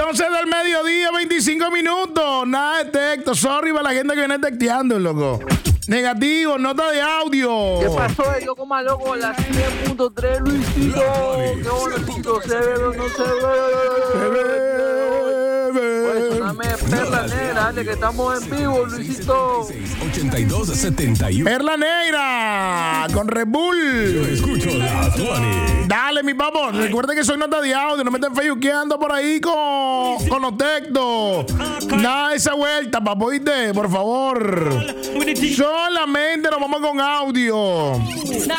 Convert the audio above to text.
12 del mediodía, 25 minutos. Nada de texto. Sorry para la gente que viene texteando, loco. Negativo, nota de audio. ¿Qué pasó? Yo como loco a las 100.3, Luisito. Qué bueno, Luisito. Se ve, no se ve. Pues soname Perla Negra, dale, que estamos en vivo, Luisito. 8271. Perla Negra con Red Bull. Yo escucho la 20. Dale, mi papo. Recuerde que soy nota de audio. No me estén facebookeando por ahí con los textos. Nada de esa vuelta, papo. ¿Oíste? Por favor. Solamente nos vamos con audio.